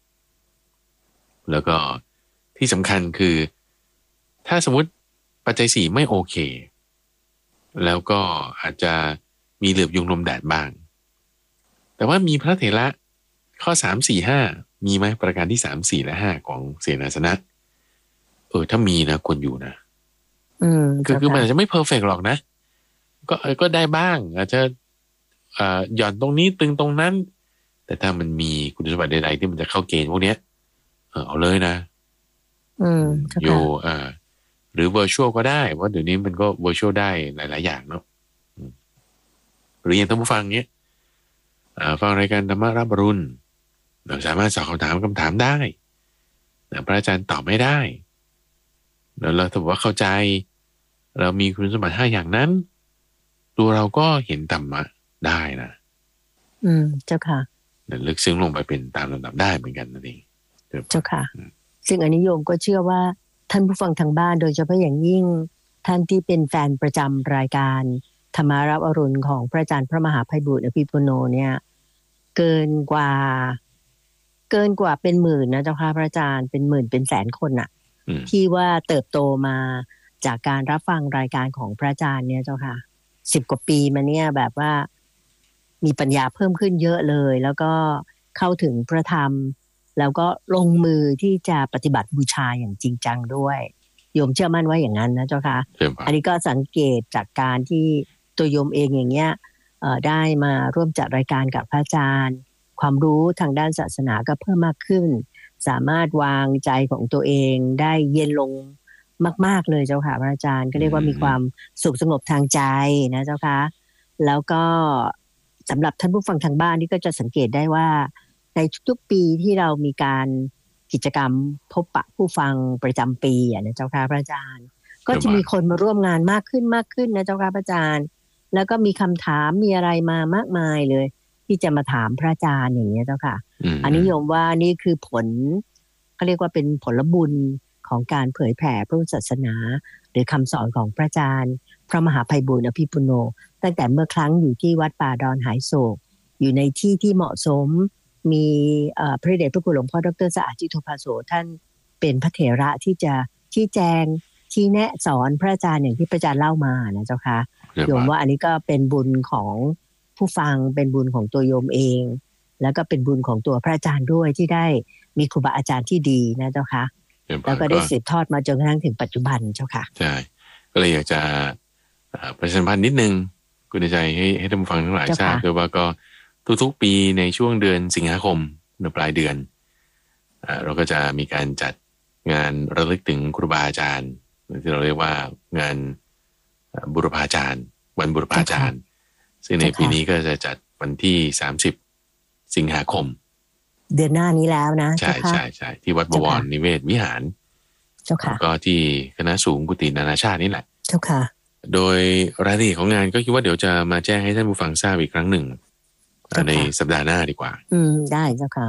แล้วก็ที่สำคัญคือถ้าสมมติปัจจัยสี่ไม่โอเคแล้วก็อาจจะมีเหลือบยุงลมแดดบ้างแต่ว่ามีพระเถระข้อสามสี่ห้ามีไหมประการที่สามสี่และห้าของเสนาสนะเออถ้ามีนะควรอยู่นะอืมคือคือมันอาจจะไม่เพอร์เฟกต์หรอกนะก็ก็ได้บ้างอาจจะอ่าหย่อนตรงนี้ตึงตรงนั้นแต่ถ้ามันมีคุณสมบัติใดๆที่มันจะเข้าเกณฑ์พวกเนี้ยเออเอาเลยนะอืมโยอ่าหรือ virtual ก็ได้เพราะเดี๋ยวนี้มันก็ virtual ได้หลายๆอย่างเนาะหรืออย่างท่านผู้ฟังเนี้ยฟังรายการธรรมะรับอรุณเราสามารถสอบคำถามคำถามได้พระอาจารย์ตอบไม่ได้แล้วเราถือว่าเข้าใจเรามีคุณสมบัติห้าอย่างนั้นตัวเราก็เห็นธรรมะได้นะอืมเจ้าค่ะลึกซึ้งลงไปเป็นตามลำดับได้เหมือนกันนั่นเองเจ้าค่ะซึ่งอนิยมก็เชื่อว่าท่านผู้ฟังทางบ้านโดยเฉพาะอย่างยิ่งท่านที่เป็นแฟนประจำรายการธรรมารับอรุณของพระอาจารย์พระมหาไพบูลย์อภิปุโนเนี่ยเกินกว่าเกินกว่าเป็นหมื่นนะเจ้าค่ะพระอาจารย์เป็นหมื่นเป็นแสนคนน่ะที่ว่าเติบโตมาจากการรับฟังรายการของพระอาจารย์เนี่ยเจ้าค่ะสิบกว่าปีมาเนี่ยแบบว่ามีปัญญาเพิ่มขึ้นเยอะเลยแล้วก็เข้าถึงพระธรรมแล้วก็ลงมือที่จะปฏิบัติบูชาอย่างจริงจังด้วยโยมเชื่อมั่นว่าอย่างนั้นนะเจ้าค่ะอันนี้ก็สังเกตจากการที่ตัวโยมเองอย่างเงี้ยได้มาร่วมจัดรายการกับพระอาจารย์ความรู้ทางด้านศาสนาก็เพิ่มมากขึ้นสามารถวางใจของตัวเองได้เย็นลงมากๆเลยเจ้าค่ะพระอาจารย์ก็เรียกว่ามีความสุขสงบทางใจนะเจ้าค่ะแล้วก็สำหรับท่านผู้ฟังทางบ้านนี่ก็จะสังเกตได้ว่าในทุกๆปีที่เรามีการกิจกรรมพบปะผู้ฟังประจำปีอ่ะนะเจ้าค่ะพระอาจารย์ก็จะมีคนมาร่วมงานมากขึ้นมากขึ้นนะเจ้าค่ะพระอาจารย์แล้วก็มีคำถามมีอะไรมามากมายเลยที่จะมาถามพระอาจารย์อย่างเงี้ยเจ้าค่ะอันนี้โยมว่านี่คือผลเขาเรียกว่าเป็นผลบุญของการเผยแผ่พระศาสนาหรือคำสอนของพระอาจารย์พระมหาไพบูลย์อภิปุโนตั้งแต่เมื่อครั้งอยู่ที่วัดป่าดอนหายโศกอยู่ในที่ที่เหมาะสมมีพระเดชพระคุณหลวงพ่อดร.สะอาดจิตโตภาโสท่านเป็นพระเถระที่จะชี้แจงชี้แนะสอนพระอาจารย์อย่างที่พระอาจารย์เล่ามานะเจ้าค่ะโยมว่าอันนี้ก็เป็นบุญของผู้ฟังเป็นบุญของตัวโยมเองแล้วก็เป็นบุญของตัวพระอาจารย์ด้วยที่ได้มีครูบาอาจารย์ที่ดีนะเจ้าค่ะแล้วก็ได้สืบทอดมาจนกระทั่งถึงปัจจุบันเจ้าค่ะใช่ก็เลยอยากจะประชาสัมพันธ์นิดนึงคุณใจให้ให้ท่านผู้ฟังทั้งหลายทราบด้วยว่าก็ทุกๆปีในช่วงเดือนสิงหาคมในปลายเดือนเราก็จะมีการจัดงานระลึกถึงครูบาอาจารย์ที่เราเรียกว่างานบุรพาจารย์วันบุรพาจารย์ซึ่งในปีนี้ก็จะจัดวันที่สามสิบสิงหาคมเดือนหน้านี้แล้วนะใช่ใช่ใช่ที่วัดบวรนิเวศวิหารเจ้าค่ะก็ที่คณะสูงกุฏินานาชาตินี่แหละเจ้าค่ะโดยรายละเอียดของงานก็คิดว่าเดี๋ยวจะมาแจ้งให้ท่านผู้ฟังทราบอีกครั้งหนึ่งในสัปดาห์หน้าดีกว่าอืมได้เจ้าค่ะ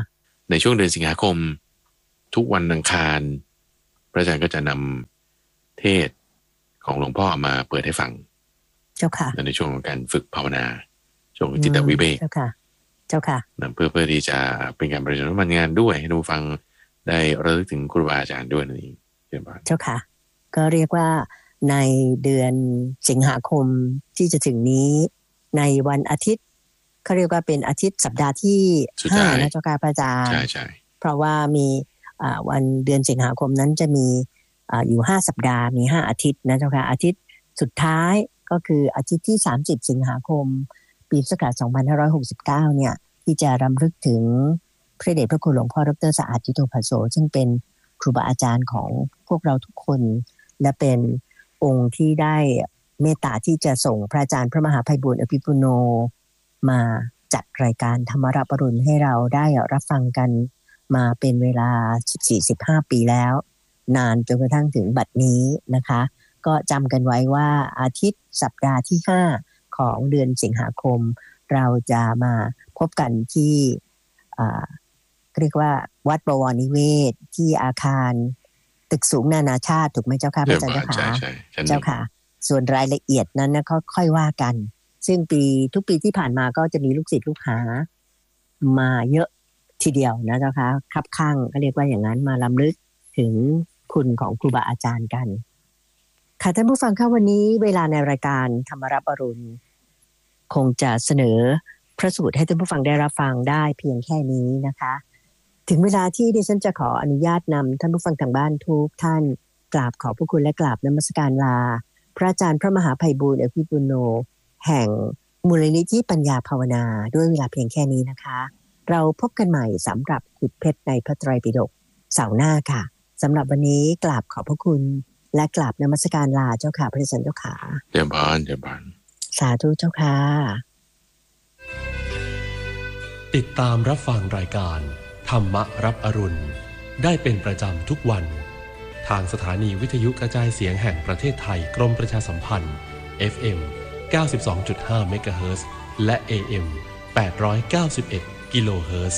ในช่วงเดือนสิงหาคมทุกวันอังคารพระอาจารย์ก็จะนำเทศของหลวงพ่อมาเปิดให้ฟังเจ้าค่ะในช่วงของการฝึกภาวนาช่วงจิตวิเวกเจ้าค่ะเจ้าค่ะเพื่อเพื่อที่จะเป็นการประชาสัมพันธ์งานด้วยให้ผู้ฟังได้ระลึกถึงครูบาอาจารย์ด้วยนั่นเองเจ้าค่ะก็เรียกว่าในเดือนสิงหาคมที่จะถึงนี้ในวันอาทิตย์เขาเรียกว่าเป็นอาทิตย์สัปดาห์ที่ห้านะเจ้าค่ะพระอาจารย์ใช่ใช่เพราะว่ามีวันเดือนสิงหาคมนั้นจะมีอยู่ห้าสัปดาห์มีห้าอาทิตย์นะเจ้าค่ะอาทิตย์สุดท้ายก็คืออาทิตย์ที่สามสิบสิงหาคมปีพุทธศักราชสองพันห้าร้อยหกสิบเก้าเนี่ยที่จะรำลึกถึงพระเดชพระคุณหลวงพ่อดร.สะอาดจิโตภัสโสซึ่งเป็นครูบาอาจารย์ของพวกเราทุกคนและเป็นองค์ที่ได้เมตตาที่จะส่งพระอาจารย์พระมหาไพบูลย์อภิปุโนมาจัดรายการธรรมรับอรุณให้เราได้รับฟังกันมาเป็นเวลา สิบสี่ถึงสิบห้า ปีแล้วนานจนกระทั่งถึงบัดนี้นะคะก็จำกันไว้ว่าอาทิตย์สัปดาห์ที่ห้าของเดือนสิงหาคมเราจะมาพบกันที่เรียกว่าวัดบวรนิเวศที่อาคารตึกสูงนานาชาติถูกไหมเจ้าค่ะพระอาจารย์เจ้าค่ะเจ้าค่ะส่วนรายละเอียดนั้นนะก็ค่อยว่ากันซึ่งปีทุกปีที่ผ่านมาก็จะมีลูกศิษย์ลูกหามาเยอะทีเดียวนะเจ้าค่ะคับข้างก็เรียกว่าอย่างนั้นมารำลึกถึงคุณของครูบาอาจารย์กันค่ะท่านผู้ฟังค่ะวันนี้เวลาในรายการธรรมรับอรุณคงจะเสนอพระสูตรให้ท่านผู้ฟังได้รับฟังได้เพียงแค่นี้นะคะถึงเวลาที่ดิฉันจะขออนุญาตนำท่านผู้ฟังทางบ้านทุกท่านกราบขอบพระคุณและกราบนมัสการลาพระอาจารย์พระมหาไพบูลย์อภิปุโนแห่งมูลนิธิปัญญาภาวนาด้วยเวลาเพียงแค่นี้นะคะเราพบกันใหม่สำหรับขุดเพชรในพระไตรปิฎกเสาร์หน้าค่ะสำหรับวันนี้กราบขอบพระคุณและกราบนมัสการลาเจ้าค่ะพระอาจารย์เจ้าค่ะเจ้าบ้านเจ้าบ้านสาธุเจ้าค่ะติดตามรับฟังรายการธรรมรับอรุณได้เป็นประจำทุกวันทางสถานีวิทยุกระจายเสียงแห่งประเทศไทยกรมประชาสัมพันธ์ เอฟ เอ็ม เก้าสิบสองจุดห้า เมกะเฮิรตซ์และ เอ เอ็ม แปดร้อยเก้าสิบเอ็ด กิโลเฮิรตซ์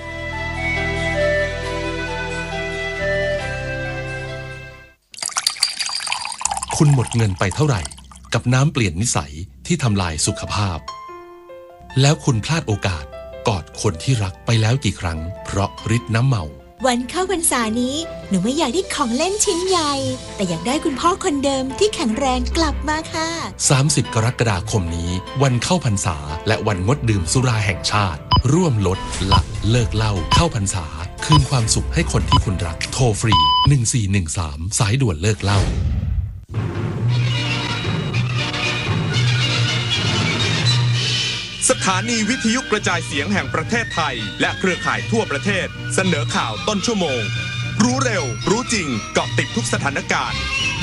คุณหมดเงินไปเท่าไหร่กับน้ำเปลี่ยนนิสัยที่ทำลายสุขภาพแล้วคุณพลาดโอกาสกอดคนที่รักไปแล้วกี่ครั้งเพราะฤทธิ์น้ำเมาวันเข้าพรรษานี้หนูไม่อยากได้ของเล่นชิ้นใหญ่แต่อยากได้คุณพ่อคนเดิมที่แข็งแรงกลับมาค่ะสามสิบกรกฎาคมนี้วันเข้าพรรษาและวันงดดื่มสุราแห่งชาติร่วมลดละเลิกเหล้าเข้าพรรษาคืนความสุขให้คนที่คุณรักโทรฟรีหนึ่งสี่หนึ่งสามสายด่วนเลิกเหล้าสถานีวิทยุกระจายเสียงแห่งประเทศไทยและเครือข่ายทั่วประเทศเสนอข่าวต้นชั่วโมงรู้เร็วรู้จริงเกาะติดทุกสถานการณ์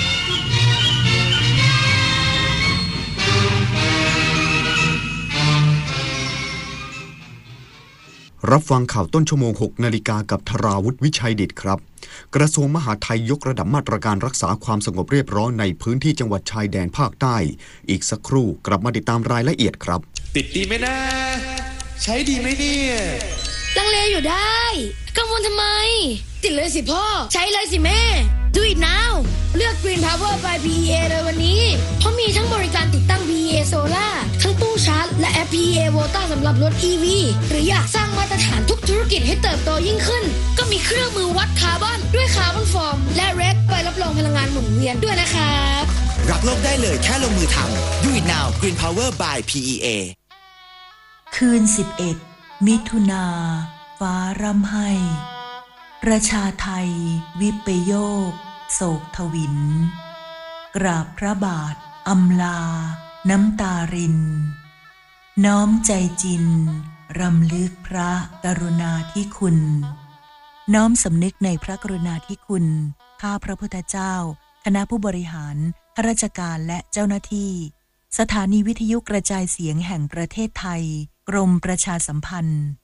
รับฟังข่าวต้นชั่วโมง หกนาฬิกากับธราวุฒิวิชัยดิษฐ์ครับกระทรวงมหาดไทยยกระดับมาตรการรักษาความสงบเรียบร้อยในพื้นที่จังหวัดชายแดนภาคใต้อีกสักครู่กลับมาติดตามรายละเอียดครับติดดีไหมนะใช้ดีไหมเนี่ยลังเลอยู่ได้กังวลทำไมติดเลยสิพ่อใช้เลยสิแม่ Do it now เลือก Green Power by พี อี เอ เลยวันนี้เพราะมีทั้งบริการติดตั้ง พี อี เอ Solar ทั้งตู้ชาร์จและแอป พี อี เอ Volta สำหรับรถ อี วี หรืออยากสร้างมาตรฐานทุกธุรกิจให้เติบโตยิ่งขึ้นก็มีเครื่องมือวัดคาร์บอนด้วยคาร์บอนฟอร์มและเรคใบรับรองพลังงานหมุนเวียนด้วยนะครับรักโลกได้เลยแค่ลงมือทำ Do it now Green Power by พี อี เอคืนสิบเอ็ดมิถุนาฟ้าร่ำไห้ประชาไทยวิปโยคโศกทวินกราบพระบาทอำลาน้ำตารินน้อมใจจินรำลึกพระกรุณาธิคุณน้อมสำนึกในพระกรุณาธิคุณข้าพระพุทธเจ้าคณะผู้บริหารข้าราชการและเจ้าหน้าที่สถานีวิทยุกระจายเสียงแห่งประเทศไทยกรมประชาสัมพันธ์ข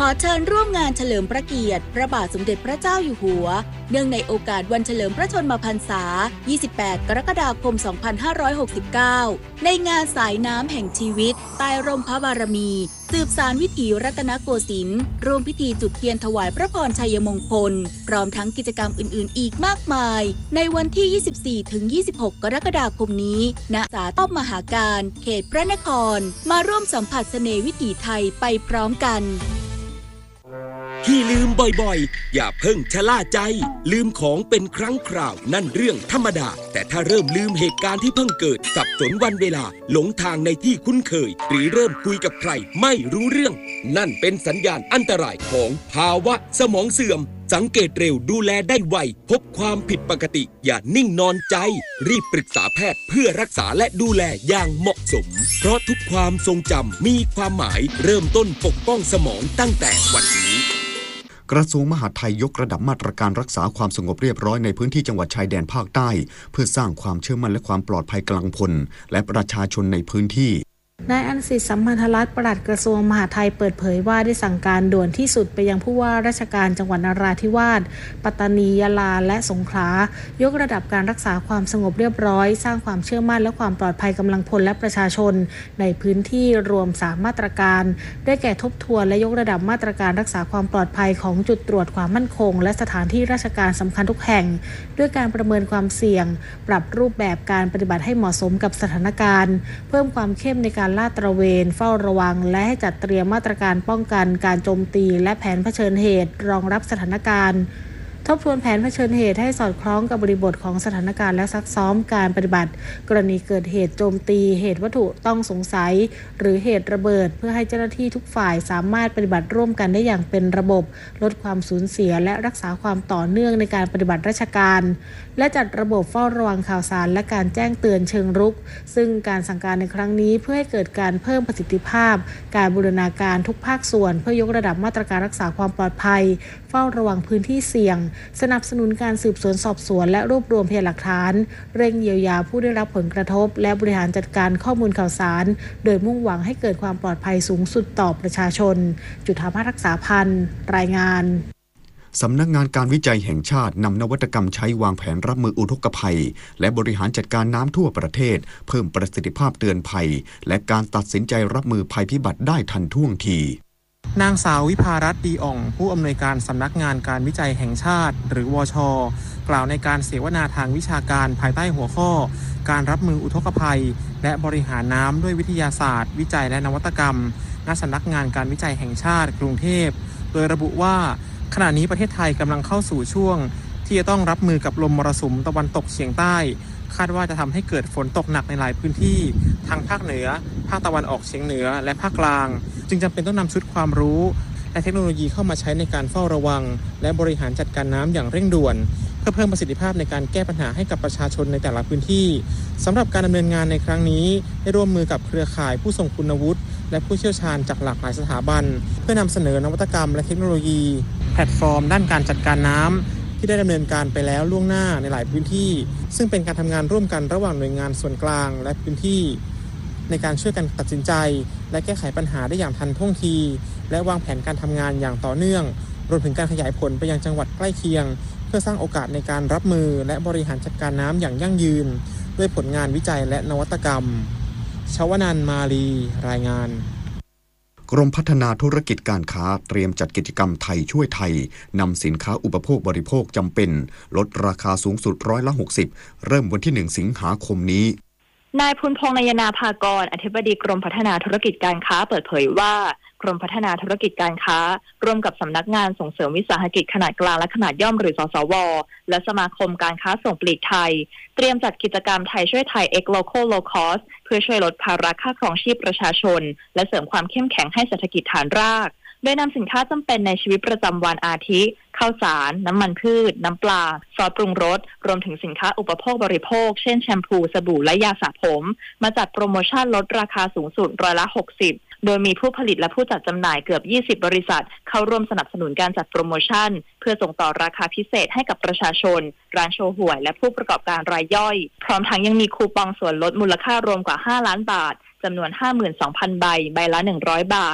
ขอเชิญร่วมงานเฉลิมพระเกียรติพระบาทสมเด็จพระเจ้าอยู่หัวเนื่องในโอกาสวันเฉลิมพระชนมพรรษายี่สิบแปดกรกฎาคมสองพันห้าร้อยหกสิบเก้าในงานสายน้ำแห่งชีวิตใต้ร่มพระบารมีสืบสานวิถีรัตนโกสินทร์ร่วมพิธีจุดเทียนถวายพระพรชัยมงคลพร้อมทั้งกิจกรรมอื่นๆอีกมากมายในวันที่ ยี่สิบสี่ถึงยี่สิบหก กรกฎาคมนี้ณศาลป้อมมหาการเขตพระนครมาร่วมสัมผัสเสน่ห์วิถีไทยไปพร้อมกันที่ลืมบ่อยๆอย่าเพิ่งชะล่าใจลืมของเป็นครั้งคราวนั่นเรื่องธรรมดาแต่ถ้าเริ่มลืมเหตุการณ์ที่เพิ่งเกิดสับสนวันเวลาหลงทางในที่คุ้นเคยหรือเริ่มคุยกับใครไม่รู้เรื่องนั่นเป็นสัญญาณอันตรายของภาวะสมองเสื่อมสังเกตเร็วดูแลได้ไวพบความผิดปกติอย่านิ่งนอนใจรีบปรึกษาแพทย์เพื่อรักษาและดูแลอย่างเหมาะสมเพราะทุกความทรงจำมีความหมายเริ่มต้นปกป้องสมองตั้งแต่วันนี้กระทรวงมหาดไทยยกระดับมาตรการรักษาความสงบเรียบร้อยในพื้นที่จังหวัดชายแดนภาคใต้เพื่อสร้างความเชื่อมั่นและความปลอดภัยกำลังพลและประชาชนในพื้นที่นายอันสิทธิ์สัมพันธรัตน์ปลัดกระทรวงมหาดไทยเปิดเผยว่าได้สั่งการด่วนที่สุดไปยังผู้ว่าราชการจังหวัดนราธิวาสปัตตานียะลาและสงขลายกระดับการรักษาความสงบเรียบร้อยสร้างความเชื่อมั่นและความปลอดภัยกำลังพลและประชาชนในพื้นที่รวมสามมาตรการได้แก่ทบทวนและยกระดับมาตรการรักษาความปลอดภัยของจุดตรวจความมั่นคงและสถานที่ราชการสำคัญทุกแห่งด้วยการประเมินความเสี่ยงปรับรูปแบบการปฏิบัติให้เหมาะสมกับสถานการณ์เพิ่มความเข้มในการลาดตระเวนเฝ้าระวังและให้จัดเตรียมมาตรการป้องกันการโจมตีและแผนเผชิญเหตุรองรับสถานการณ์ทบทวนแผนเผชิญเหตุให้สอดคล้องกับบริบทของสถานการณ์และซักซ้อมการปฏิบัติกรณีเกิดเหตุโจมตีเหตุวัตถุต้องสงสัยหรือเหตุระเบิดเพื่อให้เจ้าหน้าที่ทุกฝ่ายสามารถปฏิบัติร่วมกันได้อย่างเป็นระบบลดความสูญเสียและรักษาความต่อเนื่องในการปฏิบัติราชการและจัดระบบเฝ้าระวังข่าวสารและการแจ้งเตือนเชิงรุกซึ่งการสั่งการในครั้งนี้เพื่อให้เกิดการเพิ่มประสิทธิภาพการบูรณาการทุกภาคส่วนเพื่อยกระดับมาตรการรักษาความปลอดภัยเฝ้าระวังพื้นที่เสี่ยงสนับสนุนการสืบสวนสอบสวนและรวบรวมพยานหลักฐานเร่งเยียวยาผู้ได้รับผลกระทบและบริหารจัดการข้อมูลข่าวสารโดยมุ่งหวังให้เกิดความปลอดภัยสูงสุดต่อประชาชนจุฑาภาสรักษาพันธ์รายงานสำนักงานการวิจัยแห่งชาตินำนวัตกรรมใช้วางแผนรับมืออุทกภัยและบริหารจัดการน้ำทั่วประเทศเพิ่มประสิทธิภาพเตือนภัยและการตัดสินใจรับมือภัยพิบัติได้ทันท่วงทีนางสาววิภารัตน์ดีอ่องผู้อำนวยการสำนักงานการวิจัยแห่งชาติหรือวช.กล่าวในการเสวนาทางวิชาการภายใต้หัวข้อการรับมืออุทกภัยและบริหารน้ำด้วยวิทยาศาสตร์วิจัยและนวัตกรรมณสำนักงานการวิจัยแห่งชาติกรุงเทพโดยระบุว่าขณะนี้ประเทศไทยกำลังเข้าสู่ช่วงที่จะต้องรับมือกับลมมรสุมตะวันตกเฉียงใต้คาดว่าจะทำให้เกิดฝนตกหนักในหลายพื้นที่ทั้งภาคเหนือภาคตะวันออกเฉียงเหนือและภาคกลางจึงจำเป็นต้องนำชุดความรู้และเทคโนโลยีเข้ามาใช้ในการเฝ้าระวังและบริหารจัดการน้ำอย่างเร่งด่วนเพื่อเพิ่มประสิทธิภาพในการแก้ปัญหาให้กับประชาชนในแต่ละพื้นที่สำหรับการดำเนินงานในครั้งนี้ได้ร่วมมือกับเครือข่ายผู้ทรงคุณวุฒิและผู้เชี่ยวชาญจากหลากหลายสถาบันเพื่อนำเสนอนวัตกรรมและเทคโนโลยีแพลตฟอร์มด้านการจัดการน้ำที่ได้ดำเนินการไปแล้วล่วงหน้าในหลายพื้นที่ซึ่งเป็นการทำงานร่วมกันระหว่างหน่วยงานส่วนกลางและพื้นที่ในการช่วยกันตัดสินใจและแก้ไขปัญหาได้อย่างทันท่วงทีและวางแผนการทำงานอย่างต่อเนื่องรวมถึงการขยายผลไปยังจังหวัดใกล้เคียงเพื่อสร้างโอกาสในการรับมือและบริหารจัดการน้ำอย่างยั่งยืนด้วยผลงานวิจัยและนวัตกรรมชวนันท์มาลีรายงานกรมพัฒนาธุรกิจการค้าเตรียมจัดกิจกรรมไทยช่วยไทยนำสินค้าอุปโภคบริโภคจำเป็นลดราคาสูงสุดร้อยละหกสิบเริ่มวันที่หนึ่งสิงหาคมนี้นายพุนพงษ์นายนาภากรอธิบดีกรมพัฒนาธุรกิจการค้าเปิดเผยว่ากรมพัฒนาธุรกิจการค้าร่วมกับสำนักงานส่งเสริมวิสาหกิจขนาดกลางและขนาดย่อมหรือสสวและสมาคมการค้าส่งปลีกไทยเตรียมจัดกิจกรรมไทยช่วยไทย X Local Low Cost เพื่อช่วยลดภาระค่าครองชีพประชาชนและเสริมความเข้มแข็งให้เศรษฐกิจฐานรากโดยนำสินค้าจำเป็นในชีวิตประจำวันอาทิข้าวสารน้ำมันพืชน้ำปลาซอสปรุงรสรวมถึงสินค้าอุปโภคบริโภคเช่นแชมพูสบู่และยาสระผมมาจัดโปรโมชั่นลดราคาสูงสุดร้อยละหกสิบโดยมีผู้ผลิตและผู้จัดจำหน่ายเกือบยี่สิบบริษัทเข้าร่วมสนับสนุนการจัดโปรโมชั่นเพื่อส่งต่อราคาพิเศษให้กับประชาชนร้านโชว์หวยและผู้ประกอบการรายย่อยพร้อมทั้งยังมีคูปองส่วนลดมูลค่ารวมกว่าห้าล้านบาทจำนวน ห้าหมื่นสองพัน ใบใบละหนึ่งร้อยบาทท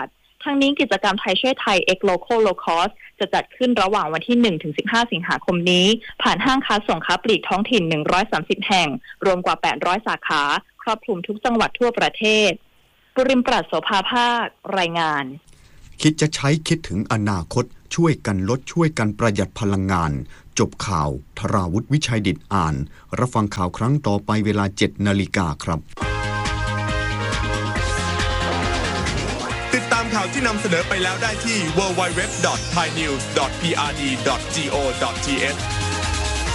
ทั้งนี้กิจกรรมไทยช่วยไทย X Local Low Cost จะจัดขึ้นระหว่างวันที่ หนึ่งถึงสิบห้า สิงหาคมนี้ผ่านห้างค้าส่งค้าปลีกท้องถิ่นหนึ่งร้อยสามสิบแห่งรวมกว่าแปดร้อยสาขาครอบคลุมทุกจังหวัดทั่วประเทศปุริมปราชโสภาภาครายงานคิดจะใช้คิดถึงอนาคตช่วยกันลดช่วยกันประหยัดพลังงานจบข่าวธราวุฒิวิชัยดิษฐ์อ่านรับฟังข่าวครั้งต่อไปเวลา เจ็ดนาฬิกาครับติดตามข่าวที่นำเสนอไปแล้วได้ที่ ดับเบิลยู ดับเบิลยู ดับเบิลยู ดอท ไทยนิวส์ ดอท พี อาร์ ดี ดอท จี โอ ดอท ที เอช